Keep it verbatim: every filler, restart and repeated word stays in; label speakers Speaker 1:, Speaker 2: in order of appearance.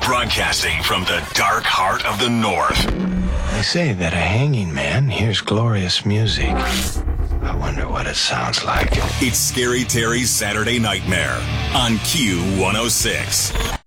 Speaker 1: Broadcasting from the dark heart of the North.
Speaker 2: They say that a hanging man hears glorious music. I wonder what it sounds like.
Speaker 1: It's Scary Terry's Saturday Nightmare on Q one oh six.